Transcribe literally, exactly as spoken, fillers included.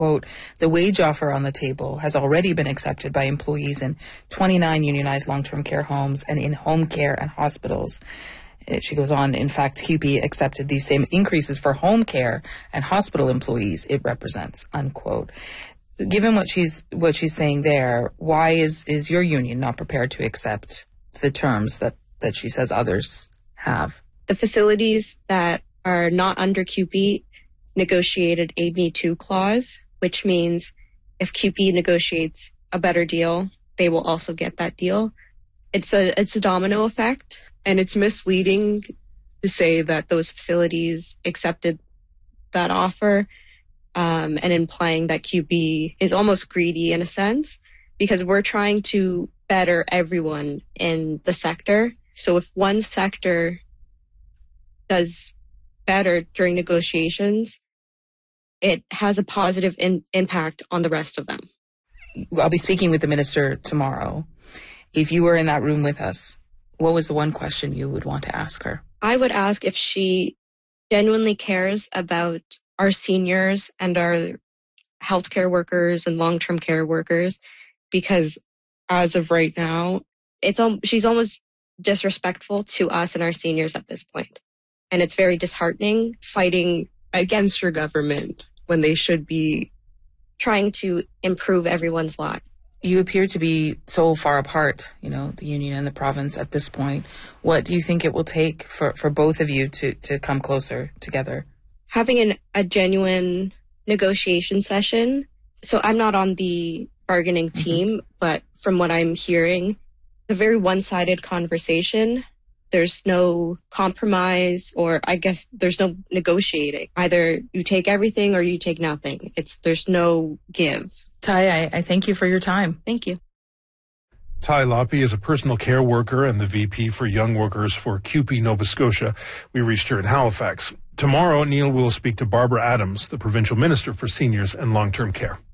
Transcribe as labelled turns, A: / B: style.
A: quote, the wage offer on the table has already been accepted by employees in twenty-nine unionized long-term care homes and in home care and hospitals. She goes on, in fact, C U P E accepted these same increases for home care and hospital employees it represents, unquote. Given what she's what she's saying there, why is, is your union not prepared to accept the terms that, that she says others have?
B: The facilities that are not under C U P E negotiated a Me Too clause, which means if C U P E negotiates a better deal, they will also get that deal. It's a it's a domino effect. And it's misleading to say that those facilities accepted that offer um, and implying that C U P E is almost greedy in a sense, because we're trying to better everyone in the sector. So if one sector does better during negotiations, it has a positive in- impact on the rest of them.
A: I'll be speaking with the minister tomorrow. If you were in that room with us, what was the one question you would want to ask her?
B: I would ask if she genuinely cares about our seniors and our healthcare workers and long-term care workers, because as of right now, it's al- she's almost disrespectful to us and our seniors at this point. And it's very disheartening fighting against your government when they should be trying to improve everyone's lot.
A: You appear to be so far apart, you know, the union and the province at this point. What do you think it will take for, for both of you to, to come closer together?
B: Having an, a genuine negotiation session. So I'm not on the bargaining team, mm-hmm. but from what I'm hearing, it's a very one-sided conversation. There's no compromise, or I guess there's no negotiating. Either you take everything or you take nothing. It's there's no give.
A: Ty, I, I thank you for your time.
B: Thank you.
C: Ty Loppe is a personal care worker and the V P for Young Workers for C U P E Nova Scotia. We reached her in Halifax. Tomorrow, Neil will speak to Barbara Adams, the provincial minister for seniors and long-term care.